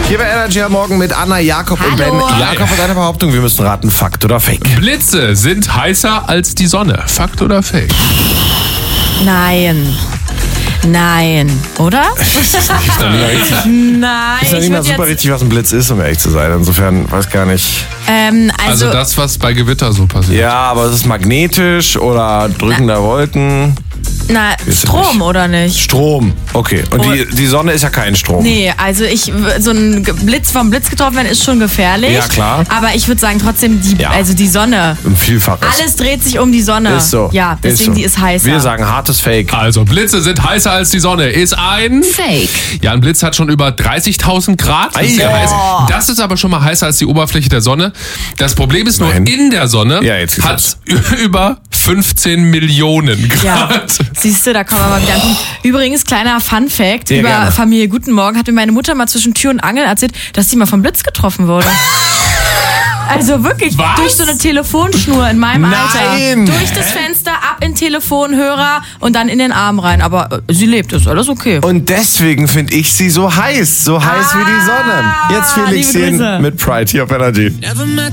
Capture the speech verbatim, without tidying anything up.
Hier bei Energy am Morgen mit Anna, Jakob und Hallo. Ben. Jakob hat eine Behauptung, wir müssen raten, Fakt oder Fake. Blitze sind heißer als die Sonne. Fakt oder Fake? Nein. Nein, oder? Ich weiß noch nicht, richtig, Nein. ich weiß noch nicht ich mal würd super jetzt, richtig, was ein Blitz ist, um ehrlich zu sein. Insofern weiß gar nicht. ähm, also, Also das, was bei Gewitter so passiert. Ja, aber es ist magnetisch oder drückender Wolken. na, Ist Strom nicht. oder nicht? Strom, okay. Und die, die Sonne ist ja kein Strom. Nee, also ich, so ein Blitz vom Blitz getroffen werden ist schon gefährlich. Ja, klar. Aber ich würde sagen trotzdem, die, Ja. also die Sonne. Ein Vielfaches. Alles dreht sich um die Sonne. Ist so. Ja, deswegen ist so. die ist heißer. Wir sagen hartes Fake. Also Blitze sind heißer als die Sonne. Ist ein... Fake. Ja, ein Blitz hat schon über dreißigtausend Grad. Das ist sehr Ei. heiß. Das ist aber schon mal heißer als die Oberfläche der Sonne. Das Problem ist nur, Nein. in der Sonne Ja, jetzt geht's hat über fünfzehn Millionen Ja, Grad. siehst du, da kommen wir mal wieder an. den Punkt. Übrigens, kleiner Fun-Fact Ja, über gerne. Familie Guten Morgen hat mir meine Mutter mal zwischen Tür und Angel erzählt, dass sie mal vom Blitz getroffen wurde. Also wirklich, Was? durch so eine Telefonschnur in meinem Nein. Alter. Durch das Fenster, ab in den Telefonhörer und dann in den Arm rein. Aber äh, sie lebt, ist alles okay. Und deswegen finde ich sie so heiß. So heiß wie die Sonne. Jetzt liebe Felix Grüße. mit Pride hier auf Energy.